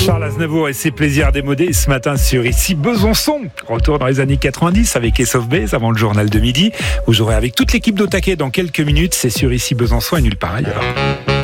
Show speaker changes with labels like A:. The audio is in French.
A: Charles Aznavour et ses plaisirs démodés ce matin sur Ici Besançon. Retour dans les années 90 avec Ace of Base avant le journal de midi. Vous aurez avec toute l'équipe d'Au Taquet dans quelques minutes. C'est sur Ici Besançon et nulle part ailleurs.